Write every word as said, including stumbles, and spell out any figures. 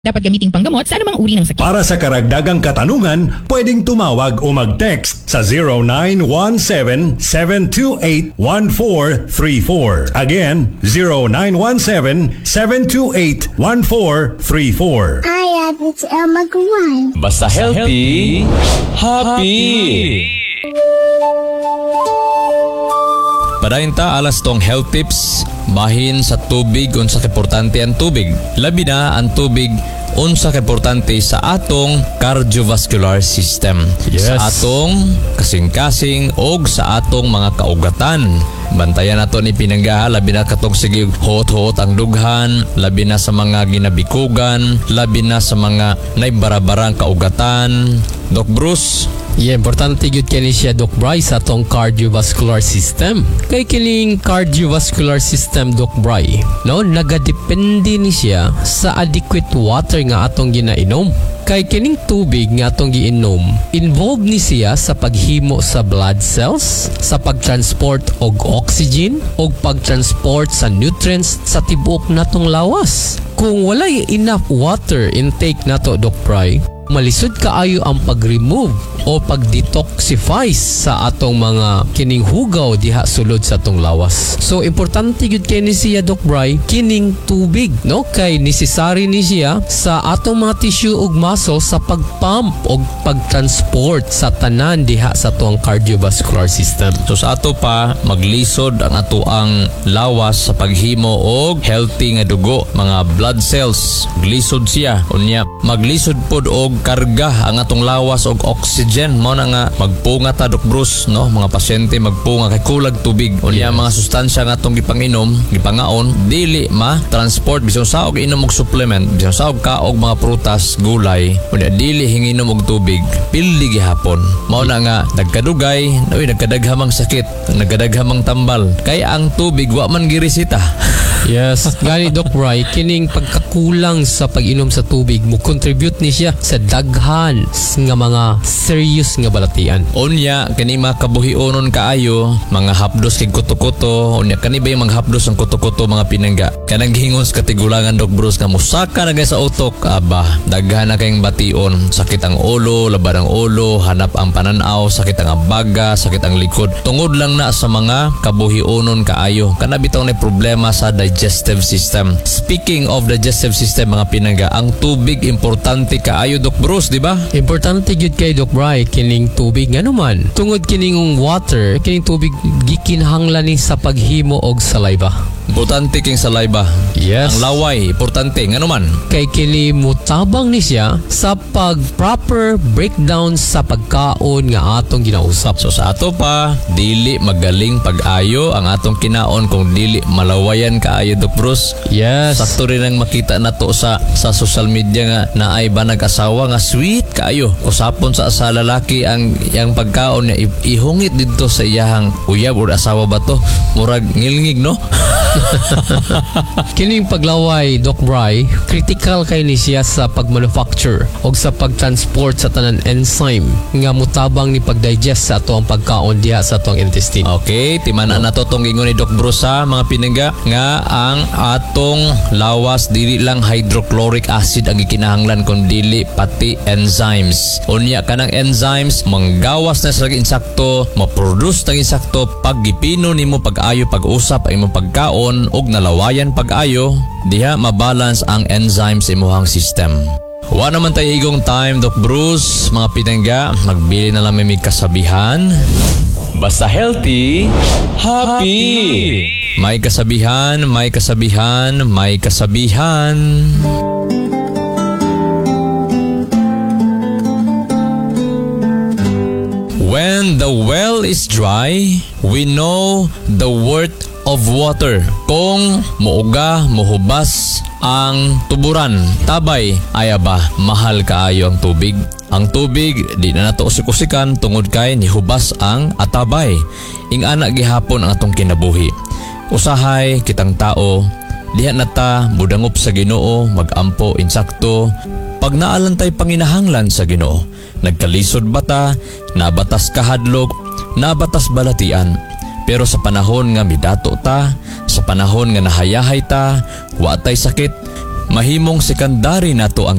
Dapat gamiting panggamot sa anumang uri ng sakit. Para sa karagdagang katanungan, pwedeng tumawag o mag-text sa zero nine one seven, seven two eight, one four three four. Again, zero nine one seven, seven two eight, one four three four. Hi, it's Elma Guan. Basta healthy, happy! Padayon ta alas tong health tips bahin sa tubig unsa kaimportante ang tubig. Labi na ang tubig unsa kaimportante sa atong cardiovascular system. Yes. Sa atong kasing-kasing og sa atong mga kaugatan. Bantayan nato ni pinanggaha labi na katong sige hot-hot ang dughan, labi na sa mga ginabikugan, labi na sa mga naibarabarang kaugatan. Doc Bruce, Yeah, importante gyud kini siya Doc Bry sa atong cardiovascular system. Kay kining cardiovascular system Doc Bry, no, nagadepende ni siya sa adequate water nga atong ginainom. Kay kining tubig nga atong giinom, involved ni siya sa paghimo sa blood cells, sa pagtransport og oxygen, og pagtransport sa nutrients sa tibuok natong lawas. Kung walay enough water intake nato Doc Bry, malisod kaayo ang pag-remove o pag-detoxify sa atong mga kining hugaw diha sulod sa atong lawas. So importante gyud kay ni siya Doc Bry kining tubig, no, kay necessary ni siya sa atong mga tissue ug muscle sa pag-pump og pag-transport sa tanan diha sa atong cardiovascular system. so sa ato pa maglisod ang ato ang lawas sa paghimo og healthy nga dugo, mga blood cells. Glisod siya unya maglisod pod og karga ang atong lawas og oxygen. Mao na nga magpunga ta Doc Bruce, no, mga pasyente magpunga kay kulag tubig unya yes. Mga sustansya nga atong gipanginom gipangaon dili ma transport bisan sa og inom og supplement, bisan sa og kaog mga prutas gulay unya dili hinginom og tubig pildi gihapon. Mao na nga nagkadugay, uy, nagkadaghamang sakit, nagkadaghamang tambal kay ang tubig wa man giresita. Yes, gani Doc Bry, kining pagkakulang sa pag-inom sa tubig mo contribute ni siya sa daghan nga mga serious nga balatian. Unya kani makabuhionon kaayo mga hapdos kay kuto-kuto, unya kani ba yung mga hapdos ang kuto-kuto mga pinangga. Kanang hingon sa katigulangan Doc Bruce nga musaka na sa utok, aba daghan na kayong bation, sakit ang ulo, laban ang ulo, hanap ang pananaw, sakit ang baga, sakit ang likod. Tungod lang na sa mga kabuhionon kaayo. Kana bitaw na problema sa digestive system. Speaking of digestive system mga pinangga, ang tubig importante kaayo Doc Bruce, di ba? Importante gyud kay Doc Bry kining tubig nga naman. Tungod kining water, kining tubig gikinahanglan ni sa paghimo og saliva. Importante king saliva. Yes. Ang laway, importante nga naman. Kay kini mutabang ni siya sa pag proper breakdown sa pagkaon nga atong ginausap. So sa ato pa, dili magaling pag-ayo ang atong kinaon kung dili malawayan kaayo Doc Bruce. Yes. Sakto rin ang makita nato sa sa social media nga naay ba nag-asawa nga sweet kaayo. Usapon sa sa lalaki ang yang pagkaon niya ihungit dito sa iyahang uyab o asawa ba to? Murag ngilngig, no? Kining paglaway Doc Bry, critical kay ni siya sa pagmanufacture o sa pagtransport sa tanan enzyme nga mutabang ni pagdigest sa ato ang pagkaon diha sa atong intestine. Okay, timana na to tong ingon ni Doc Bruce sa mga pinangga nga ang atong lawas dili lang hydrochloric acid ang gikinahanglan kun dili pati enzymes. Unya kanang enzymes manggawas na sa insakto, ma-produce ng insakto pag gipino nimo pag-ayo pag-usap ang imong pagkaon og nalawayan pag-ayo, diha mabalance ang enzymes sa imuhang system. Wa naman tayo igong time Doc Bruce, mga pinangga, magbili na lang may kasabihan. Basta healthy, happy! May kasabihan, may kasabihan, may kasabihan. When the well is dry, we know the worth of water. Kung muuga, muhubas ang tuburan, tabay, ayaba, mahal kaayo ang tubig. Ang tubig, di na nato usik-usikan tungod kay nihubas ang atabay. Ing ana gihapon ang atong kinabuhi. Usahay kitang tao, diha na ta mudangop sa Ginoo, magampo insakto, pag naalantay panginahanglan sa Ginoo. Nagkalisod bata, nabatas kahadlok, nabatas balatian. Pero sa panahon nga midato ta, sa panahon nga nahayahay ta, wa tay sakit, mahimong secondary nato ang